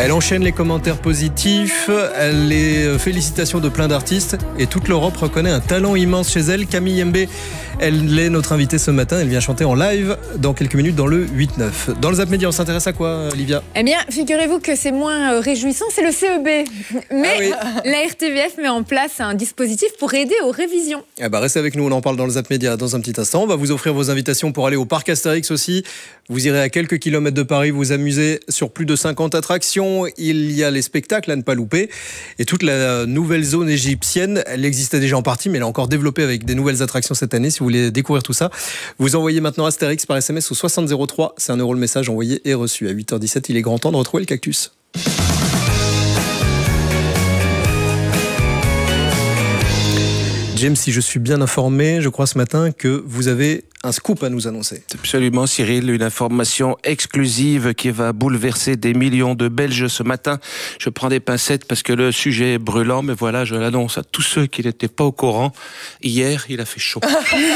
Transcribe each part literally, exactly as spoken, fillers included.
Elle enchaîne les commentaires positifs, les félicitations de plein d'artistes et toute l'Europe reconnaît un talent immense chez elle. Camille Yembé, elle est notre invitée ce matin. Elle vient chanter en live dans quelques minutes dans le huit neuf. Dans le Zap Média, on s'intéresse à quoi, Olivia? Eh bien, figurez-vous que c'est moins réjouissant, c'est le C E B. Mais ah oui. La R T V F met en place un dispositif pour aider aux révisions. Eh ben, restez avec nous, on en parle dans le Zap Média dans un petit instant. On va vous offrir vos invitations pour aller au parc Astérix aussi. Vous irez à quelques kilomètres de Paris, vous amusez sur plus de cinquante attractions. Il y a les spectacles à ne pas louper. Et toute la nouvelle zone égyptienne, elle existait déjà en partie, mais elle est encore développée avec des nouvelles attractions cette année. Si vous voulez découvrir tout ça, vous envoyez maintenant Astérix par S M S au soixante zéro trois. C'est un euro le message envoyé et reçu. À huit heures dix-sept, il est grand temps de retrouver le cactus. James, si je suis bien informé, je crois ce matin que vous avez un scoop à nous annoncer. Absolument, Cyril, une information exclusive qui va bouleverser des millions de Belges ce matin. Je prends des pincettes parce que le sujet est brûlant, mais voilà, je l'annonce à tous ceux qui n'étaient pas au courant. Hier, il a fait chaud.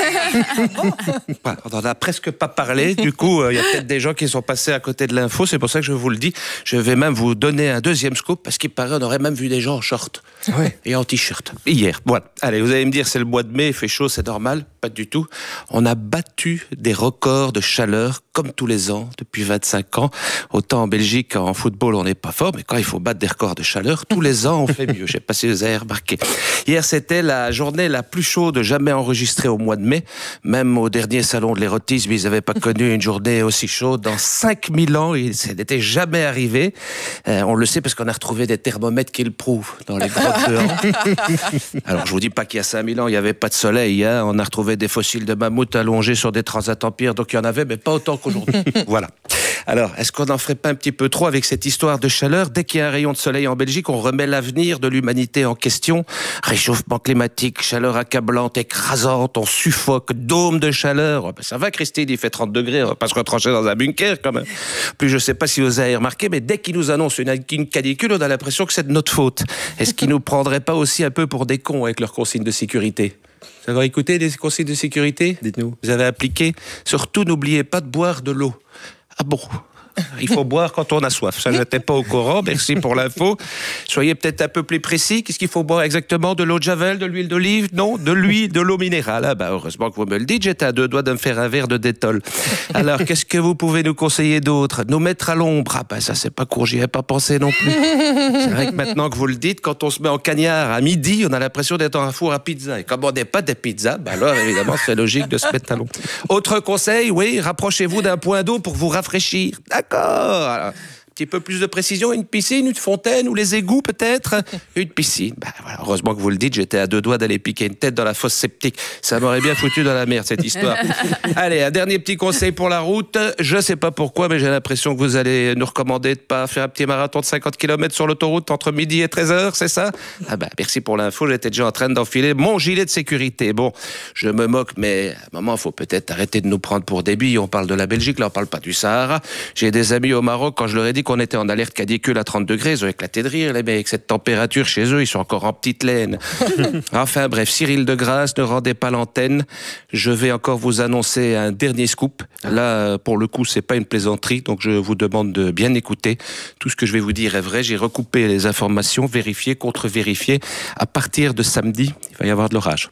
Voilà, on n'en a presque pas parlé, du coup, il euh, y a peut-être des gens qui sont passés à côté de l'info, c'est pour ça que je vous le dis. Je vais même vous donner un deuxième scoop, parce qu'il paraît, on aurait même vu des gens en short ouais. et en t-shirt. Hier, voilà. Allez, vous allez me dire, c'est le mois de mai, il fait chaud, c'est normal. Pas du tout. On a battu des records de chaleur comme tous les ans depuis vingt-cinq ans. Autant en Belgique, en football, on n'est pas fort, mais quand il faut battre des records de chaleur, tous les ans, on fait mieux. Je sais pas si vous avez remarqué. Hier, c'était la journée la plus chaude jamais enregistrée au mois de mai. Même au dernier salon de l'érotisme, ils n'avaient pas connu une journée aussi chaude. Dans cinq mille ans, ça n'était jamais arrivé. Euh, on le sait parce qu'on a retrouvé des thermomètres qui le prouvent dans les grottes de Han. Alors, je vous dis pas qu'il y a cinq mille ans, il n'y avait pas de soleil. Hein. On a retrouvé des fossiles de mammouth allongés sur des transats empires, donc il y en avait, mais pas autant qu'aujourd'hui. Voilà. Alors, est-ce qu'on n'en ferait pas un petit peu trop avec cette histoire de chaleur? Dès qu'il y a un rayon de soleil en Belgique, on remet l'avenir de l'humanité en question. Réchauffement climatique, chaleur accablante, écrasante, on suffoque, dôme de chaleur. Oh ben ça va, Christine, il fait trente degrés, on va pas se retrancher dans un bunker quand même. Puis je sais pas si vous avez remarqué, mais dès qu'ils nous annoncent une, une canicule, on a l'impression que c'est de notre faute. Est-ce qu'ils nous prendraient pas aussi un peu pour des cons avec leurs consignes de sécurité? Vous avez écouté des consignes de sécurité? Dites-nous. Vous avez appliqué? Surtout, n'oubliez pas de boire de l'eau. Ah bon? Il faut boire quand on a soif. Ça, je n'étais pas au courant. Merci pour l'info. Soyez peut-être un peu plus précis. Qu'est-ce qu'il faut boire exactement? De l'eau de javel, de l'huile d'olive? Non, de l'huile, de l'eau minérale. Ah bah, heureusement que vous me le dites. J'étais à deux doigts de me faire un verre de Détol. Alors, qu'est-ce que vous pouvez nous conseiller d'autre? Nous mettre à l'ombre? Ah bah, ça, c'est pas court. J'y ai pas pensé non plus. C'est vrai que maintenant que vous le dites, quand on se met en cagnard à midi, on a l'impression d'être dans un four à pizza. Et comme on n'est pas des pizzas, bah alors, évidemment, c'est logique de se mettre à l'ombre. Autre conseil, oui, rapprochez-vous d'un point d'eau pour vous rafraîchir. D'accord. Un petit peu plus de précision, une piscine, une fontaine ou les égouts peut-être? Une piscine. Ben, voilà, heureusement que vous le dites, j'étais à deux doigts d'aller piquer une tête dans la fosse septique. Ça m'aurait bien foutu dans la merde cette histoire. Allez, un dernier petit conseil pour la route. Je sais pas pourquoi, mais j'ai l'impression que vous allez nous recommander de pas faire un petit marathon de cinquante kilomètres sur l'autoroute entre midi et treize heures, c'est ça? Ah ben, merci pour l'info, j'étais déjà en train d'enfiler mon gilet de sécurité. Bon, je me moque, mais à un moment, il faut peut-être arrêter de nous prendre pour des billes. On parle de la Belgique, là, on parle pas du Sahara. J'ai des amis au Maroc, quand je leur ai dit qu'on était en alerte canicule à trente degrés, ils ont éclaté de rire, mais avec cette température chez eux, ils sont encore en petite laine. Enfin bref, Cyril de Grasse, ne rendez pas l'antenne. Je vais encore vous annoncer un dernier scoop. Là, pour le coup, c'est pas une plaisanterie, donc je vous demande de bien écouter. Tout ce que je vais vous dire est vrai. J'ai recoupé les informations, vérifiées, contre-vérifiées. À partir de samedi, il va y avoir de l'orage.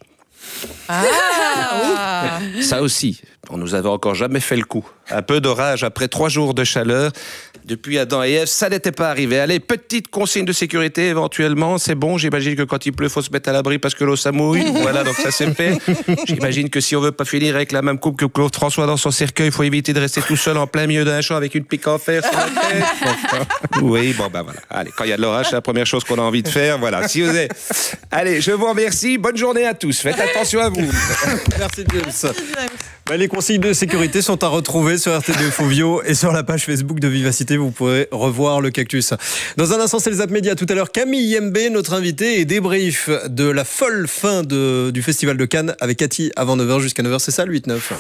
Ah, ça aussi, on nous avait encore jamais fait le coup. Un peu d'orage après trois jours de chaleur. Depuis Adam et Ève, ça n'était pas arrivé. Allez, petite consigne de sécurité éventuellement, c'est bon. J'imagine que quand il pleut, il faut se mettre à l'abri parce que l'eau ça mouille. Voilà, donc ça c'est fait. J'imagine que si on veut pas finir avec la même coupe que Claude François dans son cercueil, il faut éviter de rester tout seul en plein milieu d'un champ avec une pique en fer sur la tête. Oui, bon ben voilà. Allez, quand il y a de l'orage, c'est la première chose qu'on a envie de faire. Voilà. Si vous avez... Allez, je vous remercie. Bonne journée à tous. Faites attention à vous. Merci James. Bah, les consignes de sécurité sont à retrouver sur R T deux Fovio et sur la page Facebook de Vivacité. Vous pourrez revoir le cactus. Dans un instant, c'est le Zap Média. Tout à l'heure, Camille Yembé, notre invitée, et débrief de la folle fin de, du Festival de Cannes avec Cathy avant neuf heures jusqu'à neuf heures. C'est ça, le huit neuf.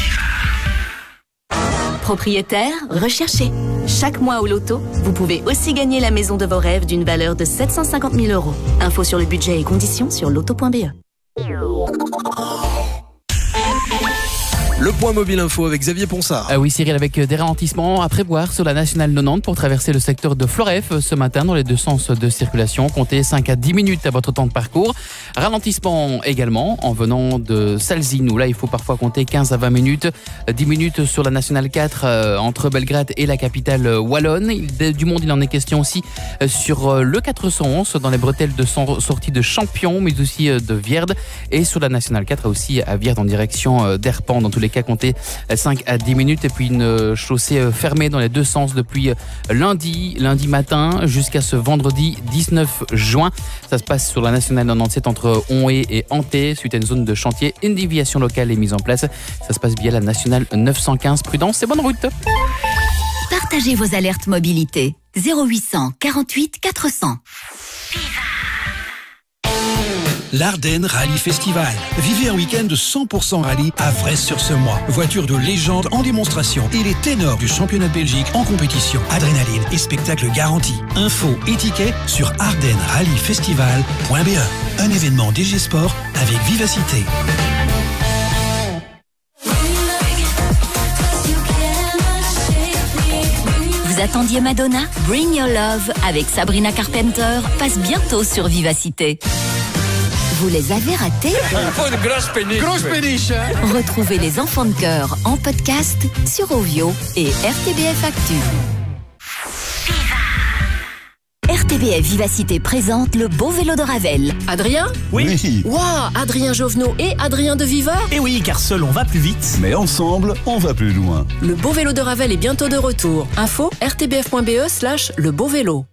Propriétaire, recherché. Chaque mois au loto, vous pouvez aussi gagner la maison de vos rêves d'une valeur de sept cent cinquante mille euros. Info sur le budget et conditions sur loto point b e. Le point mobile info avec Xavier Ponsard. Ah oui Cyril, avec des ralentissements à prévoir sur la nationale quatre-vingt-dix pour traverser le secteur de Floref ce matin dans les deux sens de circulation. Comptez cinq à dix minutes à votre temps de parcours. Ralentissement également en venant de Salzine où là il faut parfois compter quinze à vingt minutes. dix minutes sur la nationale quatre euh, entre Belgrade et la capitale wallonne. Il, du monde il en est question aussi euh, sur le quatre cent onze dans les bretelles de son, sortie de Champion mais aussi euh, de Vierde et sur la nationale quatre aussi à Vierde en direction euh, d'Erpan. Dans tous les cas comptez cinq à dix minutes et puis une chaussée fermée dans les deux sens depuis lundi, lundi matin jusqu'à ce vendredi dix-neuf juin. Ça se passe sur la nationale quatre-vingt-dix-sept entre Onhé et Anté suite à une zone de chantier. Une déviation locale est mise en place. Ça se passe via la nationale neuf cent quinze. Prudence et bonne route. Partagez vos alertes mobilité. zéro huit cent quarante-huit quatre cents. L'Ardenne Rallye Festival. Vivez un week-end de cent pour cent rallye à Vresse-sur-Semois. Voiture de légende en démonstration et les ténors du championnat de Belgique en compétition. Adrénaline et spectacle garanti. Infos et tickets sur ardennes rallye festival point b e. Un événement D G Sport avec vivacité. Vous attendiez Madonna? Bring Your Love avec Sabrina Carpenter passe bientôt sur Vivacité. Vous les avez ratés? Une grosse péniche. Grosse péniche. Retrouvez les enfants de cœur en podcast sur Ovio et R T B F Actu. R T B F Vivacité présente le beau vélo de Ravel. Adrien? Oui. Waouh, Adrien Jovenot et Adrien de Viva? Et oui, car seul on va plus vite. Mais ensemble, on va plus loin. Le beau vélo de Ravel est bientôt de retour. Info r t b f point b e slash le beau vélo.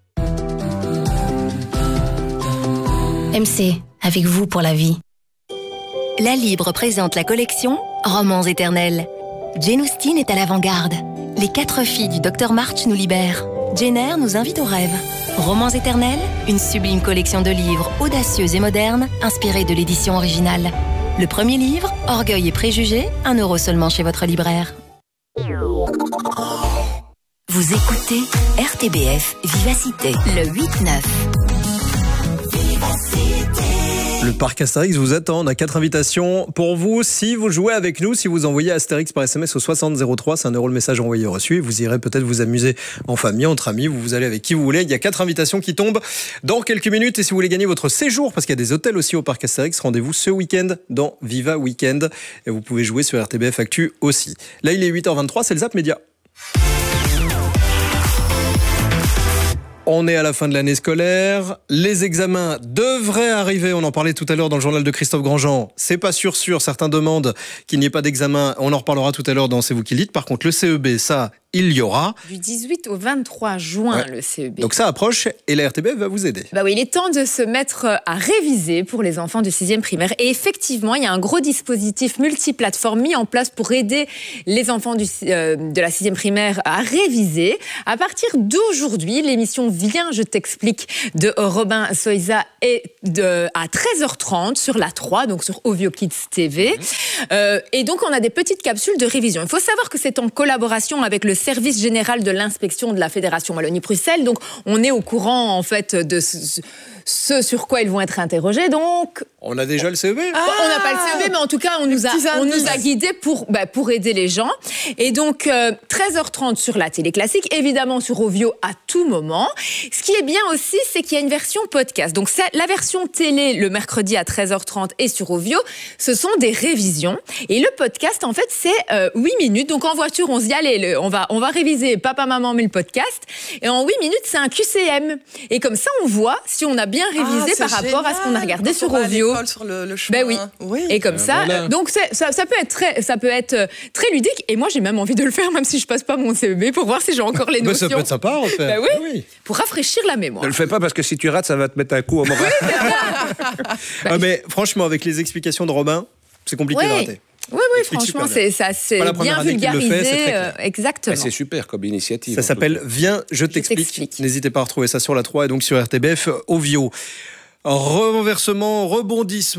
M C, avec vous pour la vie. La Libre présente la collection Romans éternels. Jane Austen est à l'avant-garde. Les quatre filles du docteur March nous libèrent. Jane Eyre nous invite au rêve. Romans éternels, une sublime collection de livres audacieux et modernes, inspirés de l'édition originale. Le premier livre, Orgueil et préjugés, un euro seulement chez votre libraire. Vous écoutez R T B F Vivacité, le huit neuf. Le parc Astérix vous attend. On a quatre invitations pour vous. Si vous jouez avec nous, si vous envoyez Astérix par S M S au soixante zéro trois, c'est un euro le message envoyé reçu. Vous irez peut-être vous amuser en famille, entre amis. Vous vous allez avec qui vous voulez. Il y a quatre invitations qui tombent dans quelques minutes. Et si vous voulez gagner votre séjour, parce qu'il y a des hôtels aussi au parc Astérix, rendez-vous ce week-end dans Viva Weekend. Et vous pouvez jouer sur R T B F Actu aussi. Là, il est huit heures vingt-trois, c'est le Zap Média. On est à la fin de l'année scolaire. Les examens devraient arriver. On en parlait tout à l'heure dans le journal de Christophe Grandjean. C'est pas sûr sûr. Certains demandent qu'il n'y ait pas d'examen. On en reparlera tout à l'heure dans C'est vous qui le dites. Par contre, le C E B, ça, il y aura. Du dix-huit au vingt-trois juin, ouais. Le C E B. Donc ça approche et la R T B F va vous aider. Bah oui, il est temps de se mettre à réviser pour les enfants du sixième primaire. Et effectivement, il y a un gros dispositif multiplateforme mis en place pour aider les enfants du, euh, de la sixième primaire à réviser. À partir d'aujourd'hui, l'émission Viens, je t'explique de Robin Soïza est de, à treize heures trente sur la trois, donc sur Ovio Kids T V. Euh, et donc, on a des petites capsules de révision. Il faut savoir que c'est en collaboration avec le service général de l'inspection de la Fédération Wallonie-Bruxelles. Donc, on est au courant, en fait, de ce, ce sur quoi ils vont être interrogés. Donc, on a déjà le C E B. Ah, on n'a pas le C E B, mais en tout cas, on nous a, on nous a guidés pour, bah, pour aider les gens. Et donc, euh, treize heures trente sur la télé classique, évidemment sur Ovio à tout moment. Ce qui est bien aussi, c'est qu'il y a une version podcast. Donc, la version télé, le mercredi à treize heures trente et sur Ovio, ce sont des révisions. Et le podcast, en fait, c'est euh, huit minutes. Donc, en voiture, on se dit, allez, le, on, va, on va réviser papa, maman, mais le podcast. Et en huit minutes, c'est un Q C M. Et comme ça, on voit si on a bien révisé ah, par rapport génial. à ce qu'on a regardé Quand sur on Ovio. Sur le, le chemin. Ben oui. oui. Et comme euh, ça, voilà. donc ça, ça peut être très, ça peut être très ludique. Et moi, j'ai même envie de le faire, même si je passe pas mon C E B, pour voir si j'ai encore les notions. Ça peut être sympa, en fait. Ben oui. oui. Pour rafraîchir la mémoire. Ne le fais pas parce que si tu rates, ça va te mettre un coup au moral. Oui, ah, mais franchement, avec les explications de Robin, c'est compliqué oui. de rater. Oui, oui, franchement, c'est, ça, c'est bien vulgarisé. Le fait, c'est euh, exactement. C'est super comme initiative. Ça s'appelle Viens, je t'explique. je t'explique. N'hésitez pas à retrouver ça sur la trois et donc sur R T B F Ovio. Renversement, rebondissement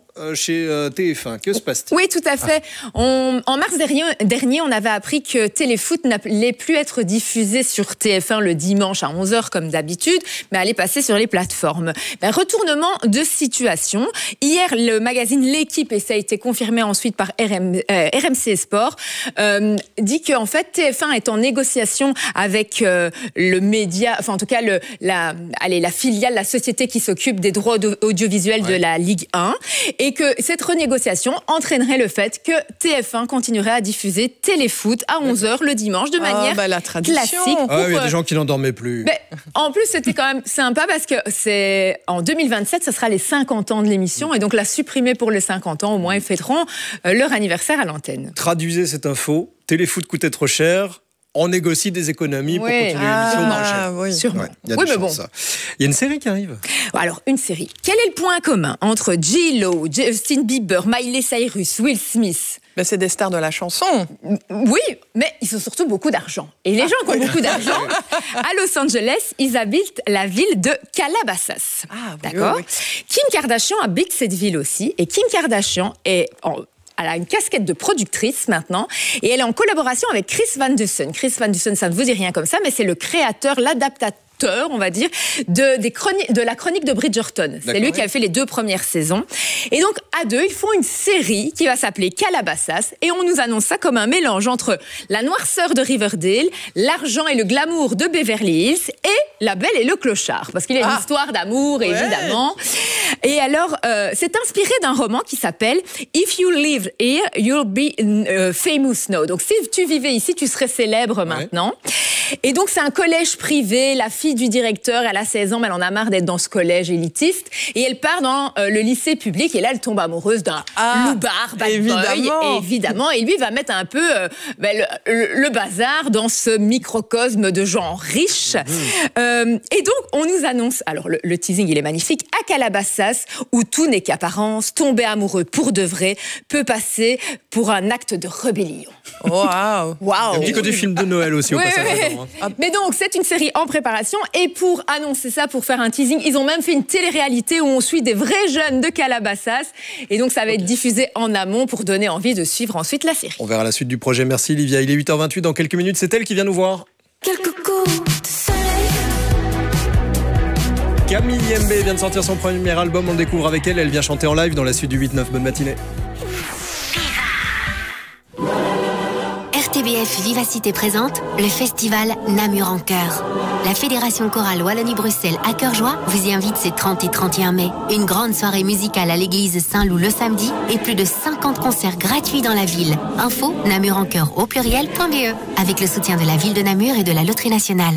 chez T F un. Que se passe-t-il ? Oui, tout à fait. On, en mars dernier, dernier, on avait appris que Téléfoot n'allait plus être diffusé sur T F un le dimanche à onze heures comme d'habitude, mais allait passer sur les plateformes. Ben, retournement de situation. Hier, le magazine L'équipe, et ça a été confirmé ensuite par R M, euh, R M C Sport, euh, dit qu'en fait, T F un est en négociation avec euh, le média, enfin en tout cas le, la, allez, la filiale, la société qui s'occupe des droits audiovisuels ouais. de la Ligue un, et que cette renégociation entraînerait le fait que T F un continuerait à diffuser Téléfoot à onze heures le dimanche de manière ah, bah, la classique. Ah, il y a des gens qui n'en dormaient plus. Mais, en plus, c'était quand même sympa parce que c'est en deux mille vingt-sept, ce sera les cinquante ans de l'émission, et donc la supprimer pour les cinquante ans, au moins ils fêteront euh, leur anniversaire à l'antenne. Traduisez cette info. Téléfoot coûtait trop cher. On négocie des économies oui. pour continuer l'émission. Ah, oui, sûrement. Ouais, il y a oui, mais bon. ça. Il y a une série qui arrive. Alors, une série. Quel est le point commun entre J-Lo, Justin Bieber, Miley Cyrus, Will Smith ? Ben, c'est des stars de la chanson. Oui, mais ils ont surtout beaucoup d'argent. Et les ah, gens qui ont beaucoup d'argent, à Los Angeles, ils habitent la ville de Calabasas. Ah, oui, D'accord oui, oui. Kim Kardashian habite cette ville aussi. Et Kim Kardashian est... En, Elle a une casquette de productrice maintenant et elle est en collaboration avec Chris Van Dusen. Chris Van Dusen, ça ne vous dit rien comme ça, mais c'est le créateur, l'adaptateur, on va dire, de, des chroni- de la chronique de Bridgerton. C'est D'accord, lui oui. qui a fait les deux premières saisons. Et donc, à deux, ils font une série qui va s'appeler Calabasas et on nous annonce ça comme un mélange entre la noirceur de Riverdale, l'argent et le glamour de Beverly Hills et La Belle et le Clochard. Parce qu'il y a une ah. histoire d'amour, ouais. évidemment. Et alors, euh, c'est inspiré d'un roman qui s'appelle If You Live Here, You'll Be uh, Famous Now. Donc, si tu vivais ici, tu serais célèbre ouais. maintenant. Et donc, c'est un collège privé. La fille du directeur, elle a seize ans, mais elle en a marre d'être dans ce collège élitiste. Et elle part dans euh, le lycée public. Et là, elle tombe amoureuse d'un ah, loupard, bad évidemment. boy. Évidemment. Et lui va mettre un peu euh, ben, le, le, le bazar dans ce microcosme de gens riches. Mmh. Euh, et donc, on nous annonce... Alors, le, le teasing, il est magnifique. À Calabasas, où tout n'est qu'apparence, tomber amoureux pour de vrai peut passer pour un acte de rébellion. Waouh! Wow. Il y a un petit côté film de Noël aussi au oui, passage. Oui. Hein. Mais donc, c'est une série en préparation. Et pour annoncer ça, pour faire un teasing, ils ont même fait une télé-réalité où on suit des vrais jeunes de Calabasas. Et donc, ça va être diffusé en amont pour donner envie de suivre ensuite la série. On verra la suite du projet. Merci Livia. Il est huit heures vingt-huit. Dans quelques minutes, c'est elle qui vient nous voir. Quelques gouttes de soleil. Camille Yembe vient de sortir son premier album. On le découvre avec elle. Elle vient chanter en live dans la suite du huit neuf. Bonne matinée. R T B F Vivacité présente le festival Namur en Chœur. La Fédération Chorale Wallonie-Bruxelles à Cœur-Joie vous y invite ces trente et trente et un mai. Une grande soirée musicale à l'église Saint-Loup le samedi et plus de cinquante concerts gratuits dans la ville. Info namurenchœur au pluriel point b e avec le soutien de la ville de Namur et de la Loterie Nationale.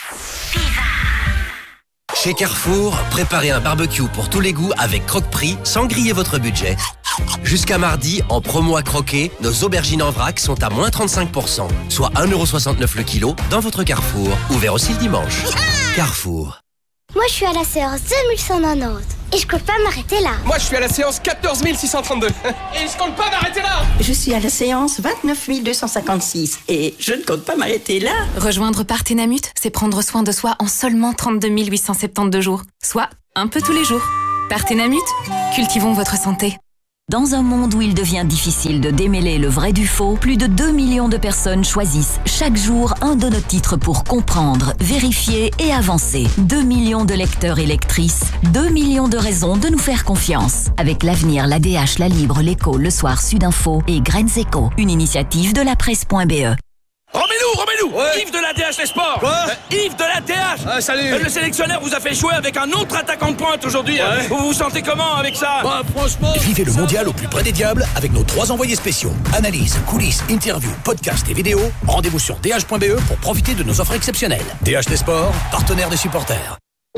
Chez Carrefour, préparez un barbecue pour tous les goûts avec Croque-Prix sans griller votre budget. Jusqu'à mardi, en promo à croquer, nos aubergines en vrac sont à moins trente-cinq pour cent, soit un euro soixante-neuf le kilo dans votre Carrefour. Ouvert aussi le dimanche. Carrefour. Moi, je suis à la séance deux mille cent quatre-vingt-dix et je compte pas m'arrêter là. Moi, je suis à la séance quatorze mille six cent trente-deux et je compte pas m'arrêter là. Je suis à la séance vingt-neuf mille deux cent cinquante-six et je ne compte pas m'arrêter là. Rejoindre Partenamut, c'est prendre soin de soi en seulement trente-deux mille huit cent soixante-douze jours, soit un peu tous les jours. Partenamut, cultivons votre santé. Dans un monde où il devient difficile de démêler le vrai du faux, plus de deux millions de personnes choisissent chaque jour un de nos titres pour comprendre, vérifier et avancer. deux millions de lecteurs et lectrices, deux millions de raisons de nous faire confiance. Avec l'Avenir, l'A D H, La Libre, l'Écho, Le Soir, Sudinfo et Graines Éco, une initiative de la presse point b e. Remets-nous, remets-nous ouais. Yves de l'A T H Les Sports. Quoi euh, Yves de l'A T H ah, salut. euh, Le sélectionneur vous a fait jouer avec un autre attaquant de pointe aujourd'hui. Ouais. Vous vous sentez comment avec ça? Bah, franchement... Vivez le mondial au plus près des diables avec nos trois envoyés spéciaux. Analyse, coulisses, interviews, podcasts et vidéos. Rendez-vous sur d h point b e pour profiter de nos offres exceptionnelles. D H Les Sports, partenaire des supporters.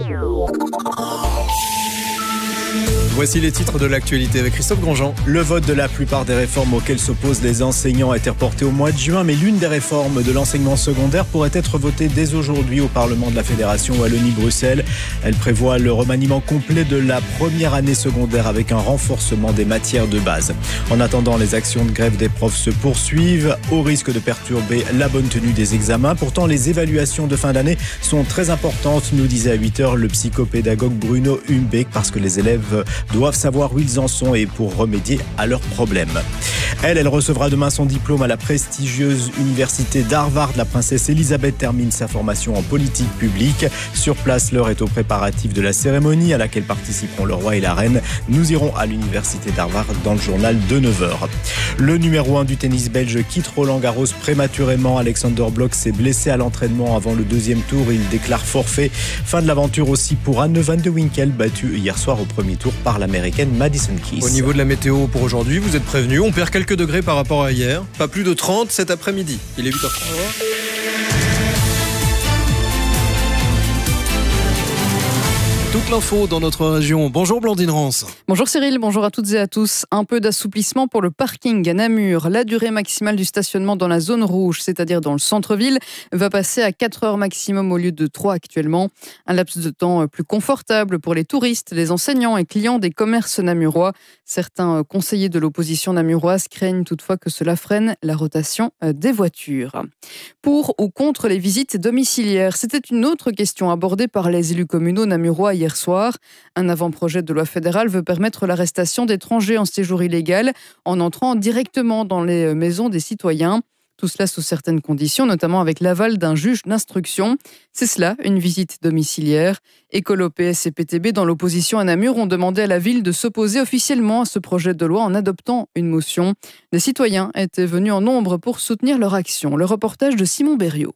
Voici les titres de l'actualité avec Christophe Grandjean. Le vote de la plupart des réformes auxquelles s'opposent les enseignants a été reporté au mois de juin, mais l'une des réformes de l'enseignement secondaire pourrait être votée dès aujourd'hui au Parlement de la Fédération Wallonie-Bruxelles. Elle prévoit le remaniement complet de la première année secondaire avec un renforcement des matières de base. En attendant, les actions de grève des profs se poursuivent au risque de perturber la bonne tenue des examens. Pourtant, les évaluations de fin d'année sont très importantes, nous disait à huit heures le psychopédagogue Bruno Humbeck, parce que les élèves doivent savoir où ils en sont et pour remédier à leurs problèmes. Elle, elle recevra demain son diplôme à la prestigieuse université d'Harvard. La princesse Elisabeth termine sa formation en politique publique. Sur place, l'heure est aux préparatifs de la cérémonie à laquelle participeront le roi et la reine. Nous irons à l'université d'Harvard dans le journal de neuf heures. Le numéro un du tennis belge quitte Roland-Garros prématurément. Alexander Blok s'est blessé à l'entraînement avant le deuxième tour. Il déclare forfait. Fin de l'aventure aussi pour Anne van de Winkel, battue hier soir au premier tour par l'américaine Madison Keys. Au niveau de la météo pour aujourd'hui, vous êtes prévenus. On perd quelques degrés par rapport à hier. Pas plus de trente cet après-midi. Il est huit heures trente. Toute l'info dans notre région. Bonjour Blandine Rance. Bonjour Cyril, bonjour à toutes et à tous. Un peu d'assouplissement pour le parking à Namur. La durée maximale du stationnement dans la zone rouge, c'est-à-dire dans le centre-ville, va passer à quatre heures maximum au lieu de trois actuellement. Un laps de temps plus confortable pour les touristes, les enseignants et clients des commerces namurois. Certains conseillers de l'opposition namuroise craignent toutefois que cela freine la rotation des voitures. Pour ou contre les visites domiciliaires, c'était une autre question abordée par les élus communaux namurois hier soir. Un avant-projet de loi fédérale veut permettre l'arrestation d'étrangers en séjour illégal en entrant directement dans les maisons des citoyens. Tout cela sous certaines conditions, notamment avec l'aval d'un juge d'instruction. C'est cela, une visite domiciliaire. Écolo, P S et P T B dans l'opposition à Namur ont demandé à la ville de s'opposer officiellement à ce projet de loi en adoptant une motion. Des citoyens étaient venus en nombre pour soutenir leur action. Le reportage de Simon Berriot.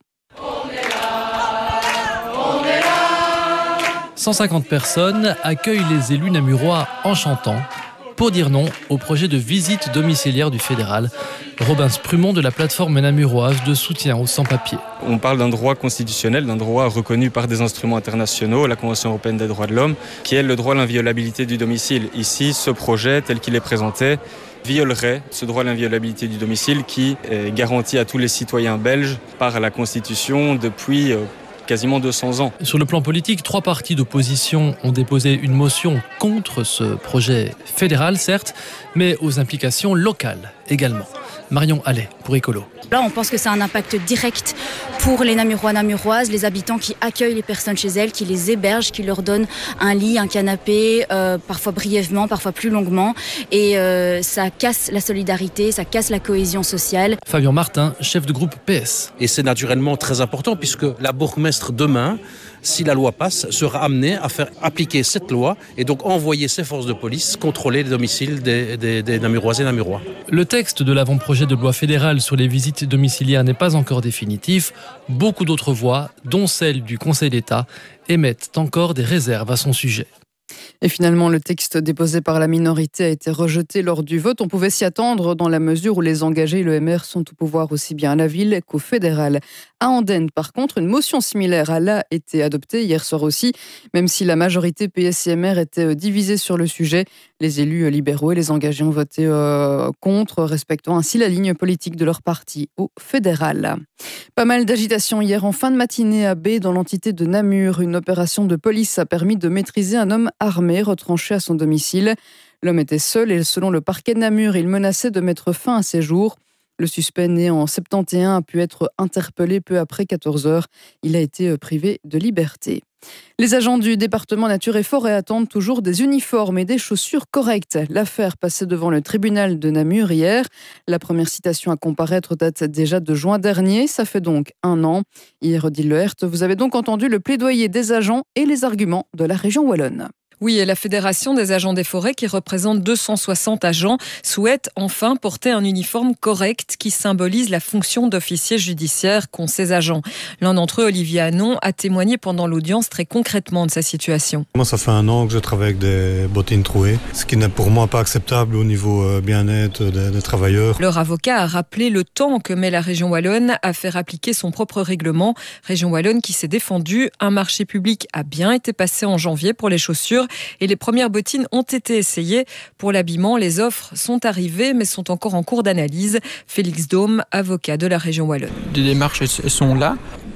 cent cinquante personnes accueillent les élus namurois en chantant pour dire non au projet de visite domiciliaire du fédéral. Robin Sprumont de la plateforme namuroise de soutien aux sans-papiers. On parle d'un droit constitutionnel, d'un droit reconnu par des instruments internationaux, la Convention européenne des droits de l'homme, qui est le droit à l'inviolabilité du domicile. Ici, ce projet, tel qu'il est présenté, violerait ce droit à l'inviolabilité du domicile qui est garanti à tous les citoyens belges par la Constitution depuis quasiment deux cents ans. Sur le plan politique, trois partis d'opposition ont déposé une motion contre ce projet fédéral, certes, mais aux implications locales également. Marion Allais pour Écolo. Là, on pense que c'est un impact direct pour les Namurois, Namuroises, les habitants qui accueillent les personnes chez elles, qui les hébergent, qui leur donnent un lit, un canapé, euh, parfois brièvement, parfois plus longuement. Et euh, ça casse la solidarité, ça casse la cohésion sociale. Fabien Martin, chef de groupe P S. Et c'est naturellement très important puisque la bourgmestre demain, si la loi passe, sera amenée à faire appliquer cette loi et donc envoyer ses forces de police contrôler les domiciles des, des, des Namuroises et Namurois. Le texte de l'avant-projet de loi fédérale sur les visites domiciliaires n'est pas encore définitif. Beaucoup d'autres voix, dont celle du Conseil d'État, émettent encore des réserves à son sujet. Et finalement, le texte déposé par la minorité a été rejeté lors du vote. On pouvait s'y attendre dans la mesure où les engagés et le M R sont au pouvoir aussi bien à la ville qu'au fédéral. À Andenne, par contre, une motion similaire a là été adoptée hier soir aussi, même si la majorité P S et M R était divisée sur le sujet. Les élus libéraux et les engagés ont voté euh, contre, respectant ainsi la ligne politique de leur parti au fédéral. Pas mal d'agitation hier en fin de matinée à B, dans l'entité de Namur. Une opération de police a permis de maîtriser un homme armé retranché à son domicile. L'homme était seul et selon le parquet de Namur, il menaçait de mettre fin à ses jours. Le suspect né en soixante et un a pu être interpellé peu après quatorze heures. Il a été privé de liberté. Les agents du département Nature et Forêt attendent toujours des uniformes et des chaussures correctes. L'affaire passait devant le tribunal de Namur hier. La première citation à comparaître date déjà de juin dernier. Ça fait donc un an. Hier, Odile Lehert, vous avez donc entendu le plaidoyer des agents et les arguments de la région wallonne. Oui, et la Fédération des agents des forêts, qui représente deux cent soixante agents, souhaite enfin porter un uniforme correct qui symbolise la fonction d'officier judiciaire qu'ont ces agents. L'un d'entre eux, Olivier Hanon, a témoigné pendant l'audience très concrètement de sa situation. Moi, ça fait un an que je travaille avec des bottines trouées, ce qui n'est pour moi pas acceptable au niveau bien-être des, des travailleurs. Leur avocat a rappelé le temps que met la région wallonne à faire appliquer son propre règlement. Région wallonne qui s'est défendue. Un marché public a bien été passé en janvier pour les chaussures et les premières bottines ont été essayées. Pour l'habillement, les offres sont arrivées mais sont encore en cours d'analyse. Félix Dôme, avocat de la région wallonne. Les démarches elles sont là.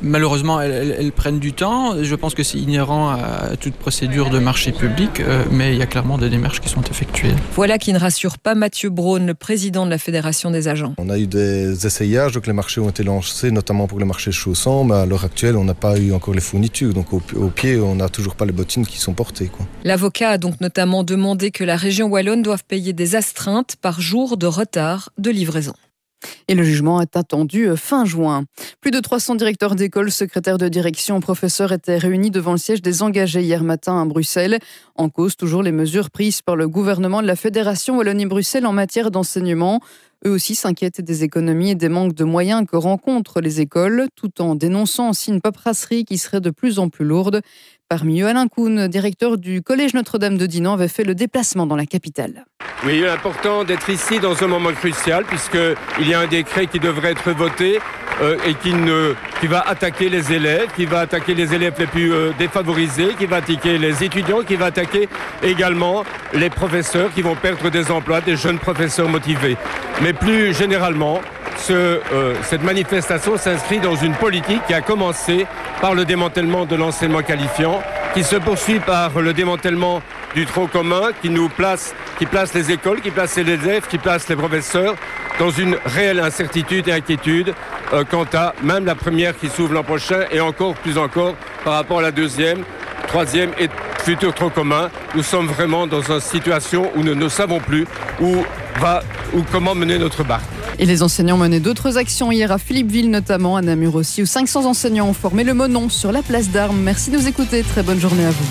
Malheureusement, elles, elles, elles prennent du temps. Je pense que c'est inhérent à toute procédure de marché public, euh, mais il y a clairement des démarches qui sont effectuées. Voilà qui ne rassure pas Mathieu Braun, le président de la Fédération des agents. On a eu des essayages, donc les marchés ont été lancés, notamment pour les marchés chaussants, mais à l'heure actuelle, on n'a pas eu encore les fournitures. Donc au, au pied, on n'a toujours pas les bottines qui sont portées, quoi. L'avocat a donc notamment demandé que la région wallonne doive payer des astreintes par jour de retard de livraison. Et le jugement est attendu fin juin. Plus de trois cents directeurs d'école, secrétaires de direction, professeurs étaient réunis devant le siège des engagés hier matin à Bruxelles. En cause, toujours les mesures prises par le gouvernement de la Fédération Wallonie-Bruxelles en matière d'enseignement. Eux aussi s'inquiètent des économies et des manques de moyens que rencontrent les écoles, tout en dénonçant aussi une paperasserie qui serait de plus en plus lourde. Parmi eux, Alain Kuhn, directeur du Collège Notre-Dame de Dinan, avait fait le déplacement dans la capitale. Oui, il est important d'être ici dans un moment crucial puisqu'il y a un décret qui devrait être voté euh, et qui, ne, qui va attaquer les élèves, qui va attaquer les élèves les plus euh, défavorisés, qui va attaquer les étudiants, qui va attaquer également les professeurs qui vont perdre des emplois, des jeunes professeurs motivés. Mais plus généralement, ce, euh, cette manifestation s'inscrit dans une politique qui a commencé par le démantèlement de l'enseignement qualifiant, qui se poursuit par le démantèlement du tronc commun, qui nous place, qui place les écoles, qui place les élèves, qui place les professeurs dans une réelle incertitude et inquiétude euh, quant à même la première qui s'ouvre l'an prochain et encore plus encore par rapport à la deuxième, troisième et futur tronc commun. Nous sommes vraiment dans une situation où nous ne savons plus où va ou comment mener notre barque. Et les enseignants menaient d'autres actions hier à Philippeville notamment, à Namur aussi, où cinq cents enseignants ont formé le monon sur la place d'Armes. Merci de nous écouter, très bonne journée à vous.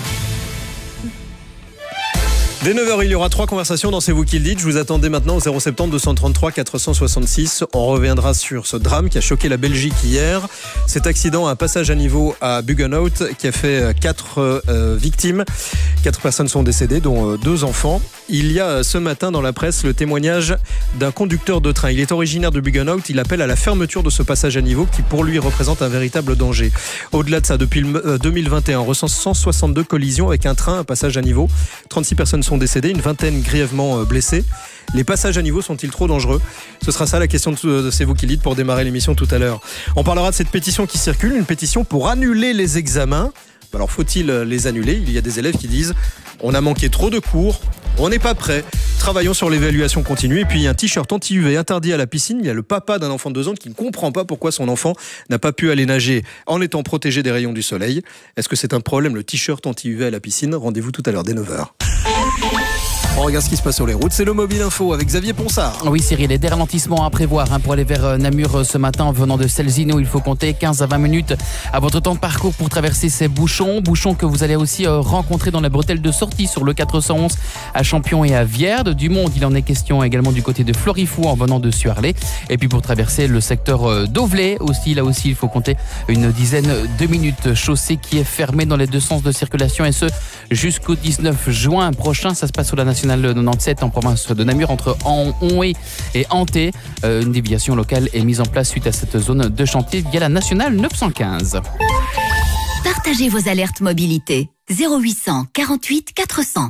Dès neuf heures, il y aura trois conversations dans C'est vous qui le dites. Je vous attendais maintenant au zéro sept zéro deux cent trente-trois quatre cent soixante-six. On reviendra sur ce drame qui a choqué la Belgique hier. Cet accident, un passage à niveau à Buggenhout qui a fait quatre euh, victimes. Quatre personnes sont décédées, dont euh, deux enfants. Il y a ce matin dans la presse le témoignage d'un conducteur de train. Il est originaire de Buggenhout. Il appelle à la fermeture de ce passage à niveau qui pour lui représente un véritable danger. Au-delà de ça, depuis le, euh, deux mille vingt et un, on recense cent soixante-deux collisions avec un train, un passage à niveau. trente-six personnes sont décédées, une vingtaine grièvement blessées. Les passages à niveau sont-ils trop dangereux ? Ce sera ça la question de C'est vous qui le dites pour démarrer l'émission tout à l'heure. On parlera de cette pétition qui circule, une pétition pour annuler les examens. Alors faut-il les annuler ? Il y a des élèves qui disent on a manqué trop de cours, on n'est pas prêt, travaillons sur l'évaluation continue. Et puis il y a un t-shirt anti-U V interdit à la piscine. Il y a le papa d'un enfant de deux ans qui ne comprend pas pourquoi son enfant n'a pas pu aller nager en étant protégé des rayons du soleil. Est-ce que c'est un problème le t-shirt anti-U V à la piscine ? Rendez-vous tout à l'heure dès neuf heures. On regarde ce qui se passe sur les routes, c'est le Mobile Info avec Xavier Ponsard. Oui Cyril, et des ralentissements à prévoir hein, pour aller vers Namur ce matin en venant de Selzino. Il faut compter quinze à vingt minutes à votre temps de parcours pour traverser ces bouchons. Bouchons que vous allez aussi euh, rencontrer dans la bretelle de sortie sur le quatre cent onze à Champion et à Vierde. Du Monde, il en est question également du côté de Florifou en venant de Suarlé. Et puis pour traverser le secteur euh, d'Auvelais aussi, là aussi il faut compter une dizaine de minutes. Chaussée qui est fermée dans les deux sens de circulation et ce jusqu'au dix-neuf juin prochain. Ça se passe sur la nationale quatre-vingt-dix-sept en province de Namur entre Onhé et Anté. Euh, une déviation locale est mise en place suite à cette zone de chantier via la nationale neuf cent quinze. Partagez vos alertes mobilité. zéro huit cent quarante-huit quatre cents.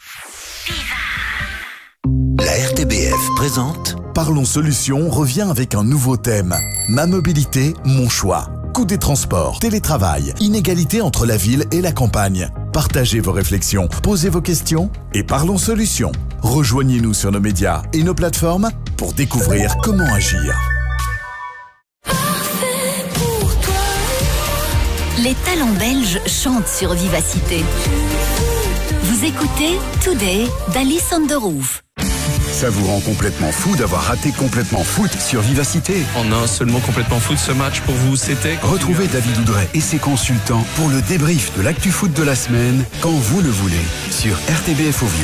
La R T B F présente Parlons Solutions revient avec un nouveau thème. Ma mobilité, mon choix. Coût des transports, télétravail, inégalité entre la ville et la campagne. Partagez vos réflexions, posez vos questions et parlons solutions. Rejoignez-nous sur nos médias et nos plateformes pour découvrir comment agir. Les talents belges chantent sur Vivacité. Vous écoutez Today d'Alice on the Roof. Ça vous rend complètement fou d'avoir raté Complètement Foot sur Vivacité. En un seul mot, Complètement Foot, ce match pour vous, c'était... Retrouvez David Oudret et ses consultants pour le débrief de l'actu foot de la semaine, quand vous le voulez, sur R T B F Ovio.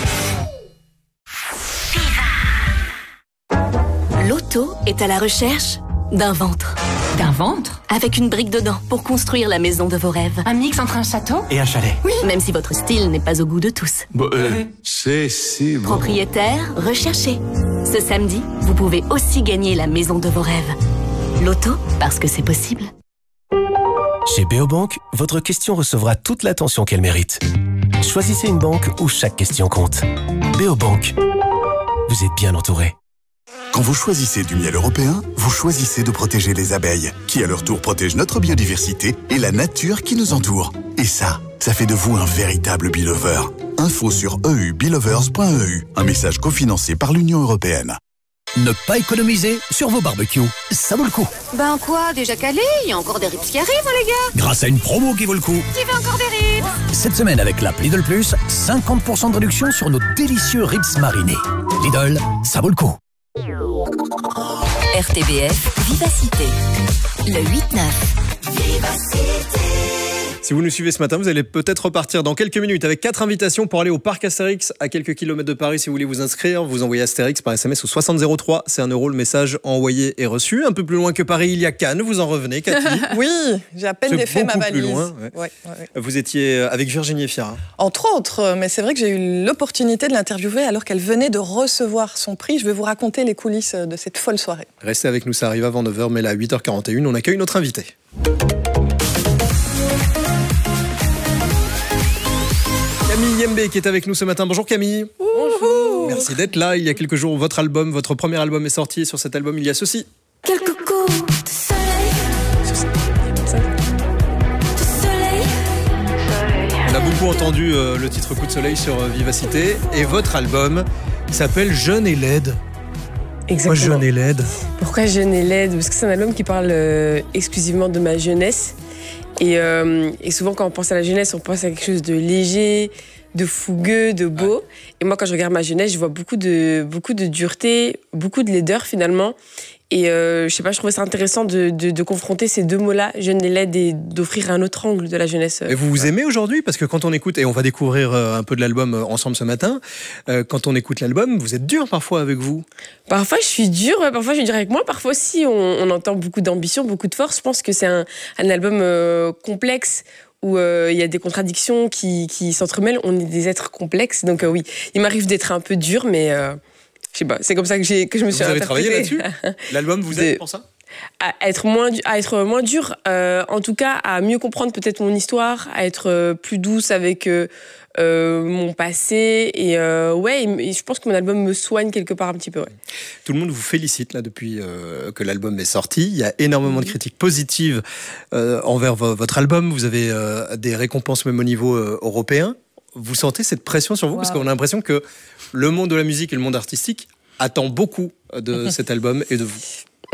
Loto est à la recherche d'un ventre. D'un ventre ? Avec une brique dedans pour construire la maison de vos rêves. Un mix entre un château et un chalet. Oui, même si votre style n'est pas au goût de tous. Bon, euh, c'est si bon. Propriétaire, recherché. Ce samedi, vous pouvez aussi gagner la maison de vos rêves. Loto, parce que c'est possible. Chez Beobank, votre question recevra toute l'attention qu'elle mérite. Choisissez une banque où chaque question compte. Beobank, vous êtes bien entouré. Quand vous choisissez du miel européen, vous choisissez de protéger les abeilles, qui à leur tour protègent notre biodiversité et la nature qui nous entoure. Et ça, ça fait de vous un véritable Beelover. Info sur e u beelovers point e u. Un message cofinancé par l'Union européenne. Ne pas économiser sur vos barbecues, ça vaut le coup. Ben quoi, déjà calé? Il y a encore des ribs qui arrivent, les gars. Grâce à une promo qui vaut le coup. Qui veut encore des ribs? Cette semaine avec l'app Lidl Plus, cinquante pour cent de réduction sur nos délicieux ribs marinés. Lidl, ça vaut le coup. R T B F Vivacité, le huit neuf. Vivacité. Si vous nous suivez ce matin, vous allez peut-être repartir dans quelques minutes avec quatre invitations pour aller au parc Astérix à quelques kilomètres de Paris. Si vous voulez vous inscrire, vous envoyez Astérix par S M S au soixante zéro trois. C'est un euro le message envoyé et reçu. Un peu plus loin que Paris, il y a Cannes. Vous en revenez, Cathy? Oui, j'ai à peine défait ma valise. Plus loin, ouais. Ouais, ouais, ouais. Vous étiez avec Virginie Efira. Entre autres, mais c'est vrai que j'ai eu l'opportunité de l'interviewer alors qu'elle venait de recevoir son prix. Je vais vous raconter les coulisses de cette folle soirée. Restez avec nous, ça arrive avant neuf heures, mais là, à huit heures quarante et une, on accueille notre invité. Camille Yembe qui est avec nous ce matin. Bonjour Camille. Bonjour. Merci d'être là. Il y a quelques jours, votre album, votre premier album est sorti. Et sur cet album, il y a ceci. Quelques coups de soleil. De soleil. On a beaucoup entendu euh, le titre Coup de soleil sur euh, Vivacité. Et votre album s'appelle Jeune et laide. Exactement. Pourquoi Jeune et laide? Pourquoi Jeune et laide? Parce que c'est un album qui parle euh, exclusivement de ma jeunesse. Et, euh, et souvent, quand on pense à la jeunesse, on pense à quelque chose de léger, de fougueux, de beau. Ouais. Et moi, quand je regarde ma jeunesse, je vois beaucoup de, beaucoup de dureté, beaucoup de laideur finalement. Et euh, je sais pas, je trouvais ça intéressant de, de, de confronter ces deux mots-là, jeune et laide, et d'offrir un autre angle de la jeunesse. Et vous vous aimez aujourd'hui? Parce que quand on écoute, et on va découvrir un peu de l'album ensemble ce matin, euh, quand on écoute l'album, vous êtes dur parfois avec vous? Parfois je suis dure, parfois je suis dure avec moi, parfois aussi on, on entend beaucoup d'ambition, beaucoup de force. Je pense que c'est un, un album euh, complexe, où il euh, y a des contradictions qui, qui s'entremêlent. On est des êtres complexes, donc euh, oui, il m'arrive d'être un peu dur, mais... Euh, je sais pas, c'est comme ça que, j'ai, que je me suis interprétée. Vous avez travaillé là-dessus? L'album vous aide pour ça? À être moins, à être moins dur, euh, en tout cas à mieux comprendre peut-être mon histoire, à être euh, plus douce avec euh, euh, mon passé. Et euh, ouais, et je pense que mon album me soigne quelque part un petit peu. Ouais. Tout le monde vous félicite là depuis euh, que l'album est sorti. Il y a énormément mmh. de critiques positives euh, envers v- votre album. Vous avez euh, des récompenses même au niveau euh, européen. Vous sentez cette pression sur vous? Wow. Parce qu'on a l'impression que le monde de la musique et le monde artistique attend beaucoup de cet album et de vous.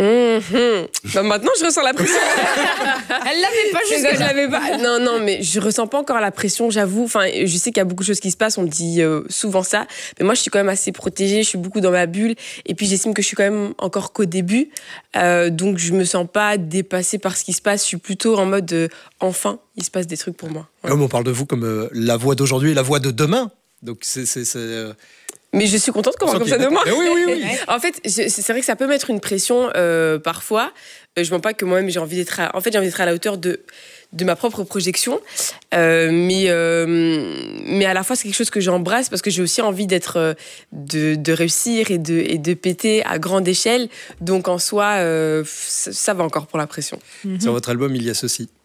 Mmh. Bah maintenant, je ressens la pression. Elle l'avait pas jusque je l'avais pas. Non, non, mais je ressens pas encore la pression, j'avoue. Enfin, je sais qu'il y a beaucoup de choses qui se passent. On me dit euh, souvent ça, mais moi, je suis quand même assez protégée. Je suis beaucoup dans ma bulle, et puis j'estime que je suis quand même encore qu'au début. Euh, donc, je me sens pas dépassée par ce qui se passe. Je suis plutôt en mode euh, enfin, il se passe des trucs pour moi. Ouais. Comme on parle de vous comme euh, la voix d'aujourd'hui et la voix de demain. Donc, c'est. c'est, c'est euh... Mais je suis contente qu'on parle comme ça de moi. Oui, oui, oui. En fait, je, c'est vrai que ça peut mettre une pression euh, parfois. Euh, je ne mens pas que moi-même j'ai envie d'être. À, en fait, j'ai envie d'être à la hauteur de de ma propre projection. Euh, mais euh, mais à la fois c'est quelque chose que j'embrasse parce que j'ai aussi envie d'être euh, de, de réussir et de et de péter à grande échelle. Donc en soi, euh, ça, ça va encore pour la pression. Mm-hmm. Sur votre album, il y a ceci.